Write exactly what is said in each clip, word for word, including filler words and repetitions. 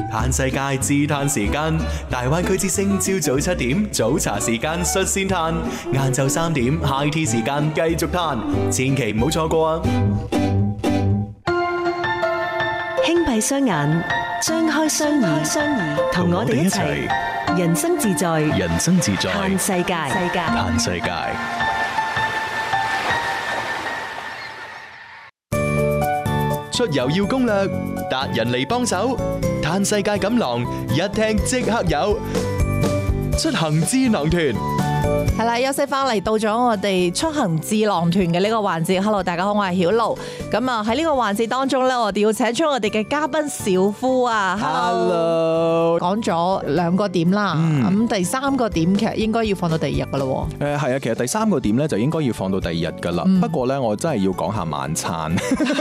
嘆世界自嘆時間，大灣區之聲朝早七點早茶時間率先嘆，晏晝三點 high tea 時間繼續嘆，千祈唔好錯過啊！ 輕閉雙眼，張開雙耳，雙耳同我哋一齊人生自在， 人生自在嘆世界，世界嘆世界。出遊要攻略，達人嚟幫手，嘆世界錦囊一聽即刻有，出行智囊團。 係啦，休息翻嚟到咗我哋出行智囊團嘅呢個環節。Hello， 大家好，我係曉露。咁啊喺呢個環節當中咧，我哋要請出我哋嘅嘉賓小夫啊。Hello， 講咗兩個點啦，咁、嗯、第三個點其實應該要放到第二日噶咯。 誒係啊，其實第三個點咧就應該要放到第二日噶啦。嗯、不過咧，我真係要講下晚餐，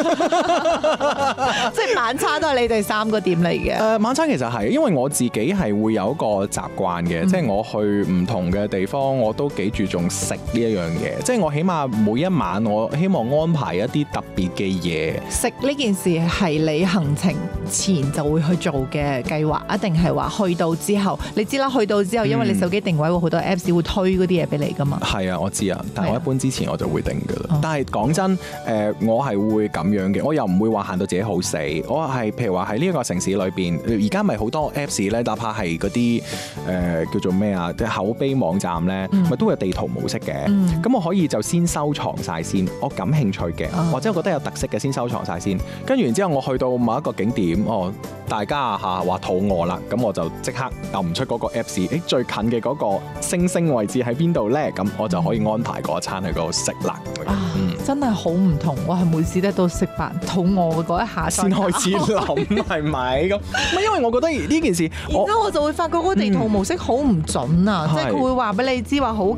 即係晚餐都係你哋三個點嚟嘅。誒、 呃，晚餐其實係因為我自己係會有一個習慣嘅，即係、嗯、我去唔同嘅地方，我都幾注重食呢一樣嘢。即係我起碼每一晚，我希望安排一啲特別嘅嘢。 食呢件事係你行程前就會去做嘅計劃，一定係話去到之後？你知啦，去到之後，因為你手機定位會好多 Apps 會推嗰啲嘢俾你噶嘛。係啊，我知啊，但係我一般之前我就會定噶啦。啊、但係講真，誒、呃，我係會咁樣嘅，我又唔會話限到自己好死。我係譬如話喺呢一個城市裏邊，而家咪好多 Apps 咧，哪怕係嗰啲誒叫做咩啊，即係口碑網站咧，咪、嗯、都有地圖模式嘅。咁、嗯、我可以就先收藏晒先，我感興趣嘅，啊、或者我覺得有特色嘅先收藏晒先。跟住然之後，我去到某一個景點，哦，大家嚇話肚餓啦，咁我就即刻撳唔出嗰個 Apps，誒最近嘅嗰個星星位置喺邊度咧？咁我就可以安排嗰一餐去嗰度食啦。 啊，嗯、真係好唔同，我係每次咧都食飯肚餓嘅嗰一下先開始諗，係咪咁？唔因為我覺得呢件事， 然之後我就會發覺嗰個地圖模式好唔準啊，嗯、即係佢會話俾你知話好